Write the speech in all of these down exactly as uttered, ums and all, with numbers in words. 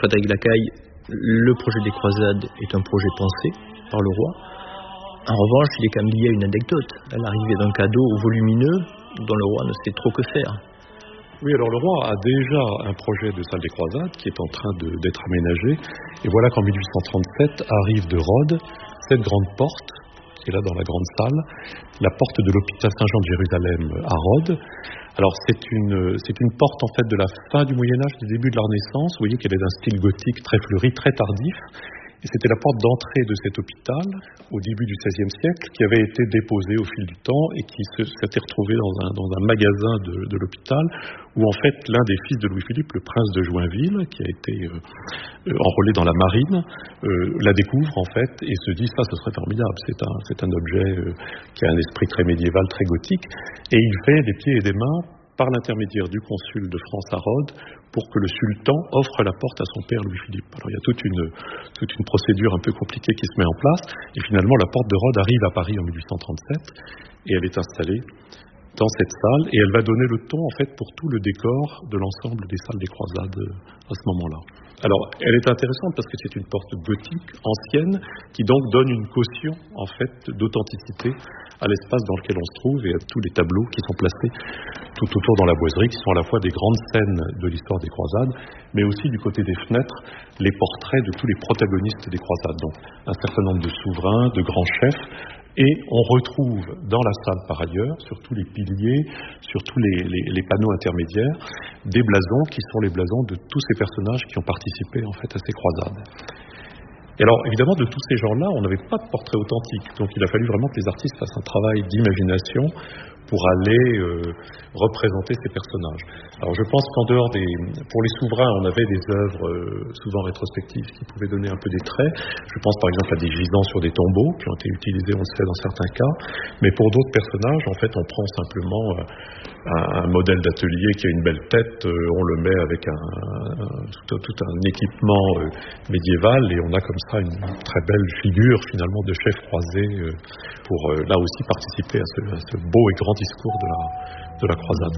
Frédéric Lacaille, le projet des croisades est un projet pensé par le roi. En revanche, il est quand même lié à une anecdote, à l'arrivée d'un cadeau volumineux dont le roi ne sait trop que faire. Oui, alors le roi a déjà un projet de salle des croisades qui est en train de, d'être aménagé. Et voilà qu'en mille huit cent trente-sept arrive de Rhodes cette grande porte, qui est là dans la grande salle, la porte de l'hôpital Saint-Jean de Jérusalem à Rhodes. Alors c'est une, c'est une porte en fait de la fin du Moyen-Âge, du début de la Renaissance. Vous voyez qu'elle est d'un style gothique très fleuri, très tardif. Et c'était la porte d'entrée de cet hôpital au début du seizième siècle qui avait été déposée au fil du temps et qui se, s'était retrouvée dans un, dans un magasin de, de l'hôpital où en fait l'un des fils de Louis-Philippe, le prince de Joinville, qui a été euh, enrôlé dans la marine, euh, la découvre en fait et se dit ça ce serait formidable, c'est un, c'est un objet euh, qui a un esprit très médiéval, très gothique, et il fait des pieds et des mains par l'intermédiaire du consul de France à Rhodes pour que le sultan offre la porte à son père Louis-Philippe. Alors il y a toute une, toute une procédure un peu compliquée qui se met en place et finalement la porte de Rhodes arrive à Paris en mille huit cent trente-sept et elle est installée dans cette salle et elle va donner le ton en fait pour tout le décor de l'ensemble des salles des croisades à ce moment-là. Alors elle est intéressante parce que c'est une porte gothique ancienne qui donc donne une caution en fait d'authenticité à l'espace dans lequel on se trouve et à tous les tableaux qui sont placés tout autour dans la boiserie, qui sont à la fois des grandes scènes de l'histoire des croisades, mais aussi du côté des fenêtres, les portraits de tous les protagonistes des croisades. Donc un certain nombre de souverains, de grands chefs, et on retrouve dans la salle par ailleurs, sur tous les piliers, sur tous les, les, les panneaux intermédiaires, des blasons qui sont les blasons de tous ces personnages qui ont participé en fait à ces croisades. Et alors, évidemment, de tous ces gens-là, on n'avait pas de portrait authentique. Donc, il a fallu vraiment que les artistes fassent un travail d'imagination pour aller euh, représenter ces personnages. Alors, je pense qu'en dehors des... Pour les souverains, on avait des œuvres euh, souvent rétrospectives qui pouvaient donner un peu des traits. Je pense par exemple à des gisants sur des tombeaux qui ont été utilisés, on le sait, dans certains cas. Mais pour d'autres personnages, en fait, on prend simplement euh, un, un modèle d'atelier qui a une belle tête, euh, on le met avec un, un, tout, tout un équipement euh, médiéval et on a comme ça une très belle figure finalement de chef croisé euh, pour euh, là aussi participer à ce, à ce beau et grand discours de la, de la croisade.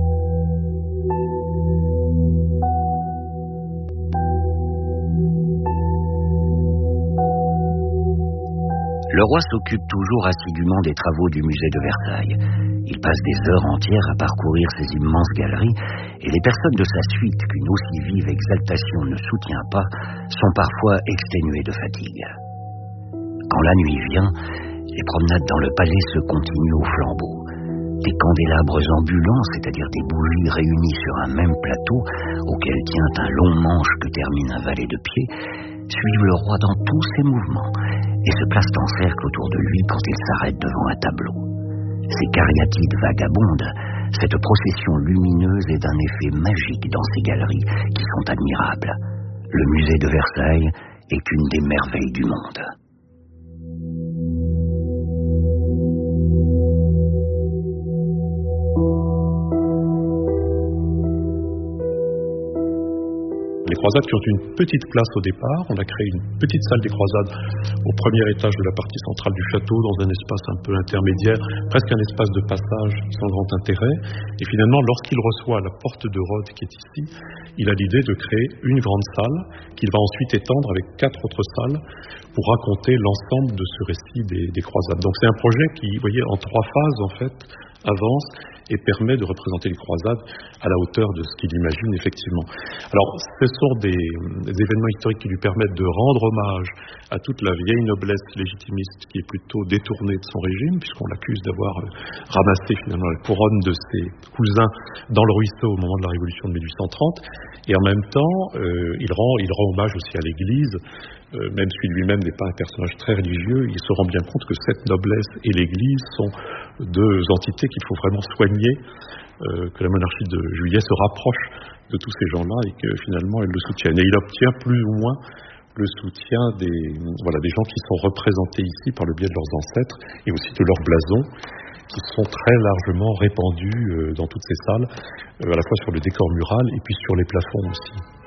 Le roi s'occupe toujours assidûment des travaux du musée de Versailles. Il passe des heures entières à parcourir ces immenses galeries et les personnes de sa suite qu'une aussi vive exaltation ne soutient pas sont parfois exténuées de fatigue. Quand la nuit vient, les promenades dans le palais se continuent au flambeau. Des candélabres ambulants, c'est-à-dire des bougies réunies sur un même plateau auquel tient un long manche que termine un valet de pied, suivent le roi dans tous ses mouvements et se placent en cercle autour de lui quand il s'arrête devant un tableau. Ces cariatides vagabondes, cette procession lumineuse est d'un effet magique dans ces galeries qui sont admirables. Le musée de Versailles est une des merveilles du monde. Les croisades qui ont une petite place au départ, on a créé une petite salle des croisades au premier étage de la partie centrale du château, dans un espace un peu intermédiaire, presque un espace de passage sans grand intérêt. Et finalement, lorsqu'il reçoit la porte de Rhodes qui est ici, il a l'idée de créer une grande salle qu'il va ensuite étendre avec quatre autres salles pour raconter l'ensemble de ce récit des, des croisades. Donc c'est un projet qui, vous voyez, en trois phases en fait, avance et permet de représenter les croisades à la hauteur de ce qu'il imagine effectivement. Alors, ce sont des, des événements historiques qui lui permettent de rendre hommage à toute la vieille noblesse légitimiste qui est plutôt détournée de son régime, puisqu'on l'accuse d'avoir ramassé finalement la couronne de ses cousins dans le ruisseau au moment de la Révolution de mille huit cent trente, et en même temps, euh, il, rend, il rend hommage aussi à l'Église, euh, même si lui-même n'est pas un personnage très religieux, il se rend bien compte que cette noblesse et l'Église sont deux entités qu'il faut vraiment soigner, euh, que la monarchie de Juillet se rapproche de tous ces gens-là et que finalement elle le soutienne. Et il obtient plus ou moins le soutien des, voilà, des gens qui sont représentés ici par le biais de leurs ancêtres et aussi de leurs blasons qui sont très largement répandus euh, dans toutes ces salles, euh, à la fois sur le décor mural et puis sur les plafonds aussi.